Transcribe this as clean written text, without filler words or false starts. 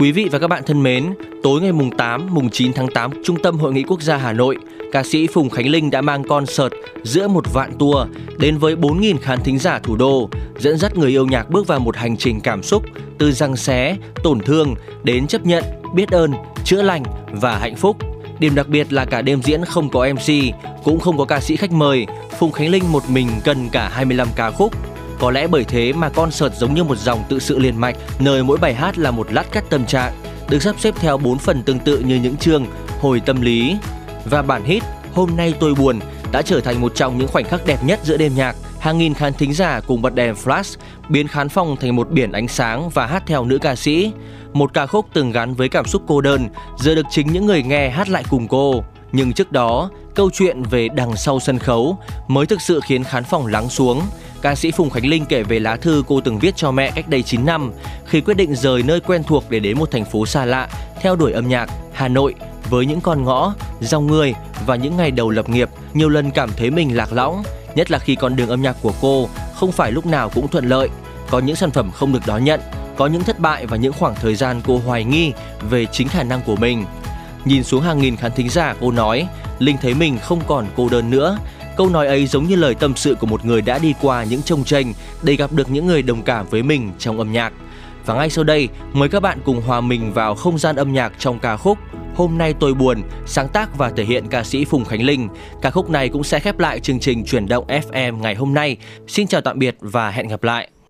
Quý vị và các bạn thân mến, tối ngày mùng 9 tháng 8, Trung tâm Hội nghị Quốc gia Hà Nội, ca sĩ Phùng Khánh Linh đã mang concert Giữa một vạn tour đến với 4.000 khán thính giả thủ đô, dẫn dắt người yêu nhạc bước vào một hành trình cảm xúc từ giằng xé, tổn thương đến chấp nhận, biết ơn, chữa lành và hạnh phúc. Điểm đặc biệt là cả đêm diễn không có MC, cũng không có ca sĩ khách mời, Phùng Khánh Linh một mình cần cả 25 ca khúc. Có lẽ bởi thế mà concert giống như một dòng tự sự liền mạch, nơi mỗi bài hát là một lát cắt tâm trạng, được sắp xếp theo 4 phần tương tự như những chương Hồi tâm lý. Và bản hit Hôm nay tôi buồn đã trở thành một trong những khoảnh khắc đẹp nhất giữa đêm nhạc. Hàng nghìn khán thính giả cùng bật đèn flash biến khán phòng thành một biển ánh sáng và hát theo nữ ca sĩ. Một ca khúc từng gắn với cảm xúc cô đơn, giờ được chính những người nghe hát lại cùng cô. Nhưng trước đó, câu chuyện về đằng sau sân khấu mới thực sự khiến khán phòng lắng xuống. Ca sĩ Phùng Khánh Linh kể về lá thư cô từng viết cho mẹ cách đây 9 năm khi quyết định rời nơi quen thuộc để đến một thành phố xa lạ, theo đuổi âm nhạc. Hà Nội với những con ngõ, dòng người và những ngày đầu lập nghiệp, nhiều lần cảm thấy mình lạc lõng, nhất là khi con đường âm nhạc của cô không phải lúc nào cũng thuận lợi. Có những sản phẩm không được đón nhận, có những thất bại và những khoảng thời gian cô hoài nghi về chính khả năng của mình. Nhìn xuống hàng nghìn khán thính giả, cô nói, Linh thấy mình không còn cô đơn nữa. Câu nói ấy giống như lời tâm sự của một người đã đi qua những chông chênh để gặp được những người đồng cảm với mình trong âm nhạc. Và ngay sau đây, mời các bạn cùng hòa mình vào không gian âm nhạc trong ca khúc Hôm nay tôi buồn, sáng tác và thể hiện ca sĩ Phùng Khánh Linh. Ca khúc này cũng sẽ khép lại chương trình Chuyển động FM ngày hôm nay. Xin chào tạm biệt và hẹn gặp lại.